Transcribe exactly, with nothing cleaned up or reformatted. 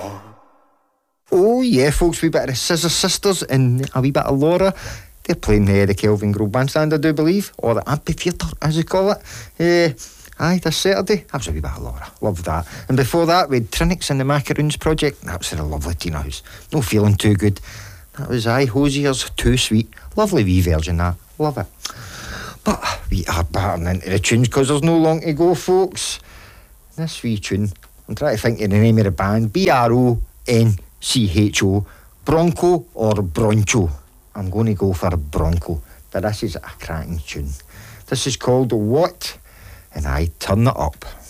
Oh yeah, folks, wee bit of the Scissor Sisters and a wee bit of Laura. They're playing uh, the Kelvin Grove Bandstand, I do believe, or the amphitheatre, as they call it. Uh, aye, this Saturday. That was a wee bit of Laura. Loved that. And before that, we had Trinix and the Macaroons Project. That was a lovely Tina House. No feeling too good. That was aye, Hosier's Too Sweet. Lovely wee version, that. Love it. But we are batting into the tunes because there's no long to go, folks. This wee tune, I'm trying to think of the name of the band. B R O N C H O. Bronco or Broncho? I'm going to go for Bronco. But this is a cracking tune. This is called What? And I Turn It Up.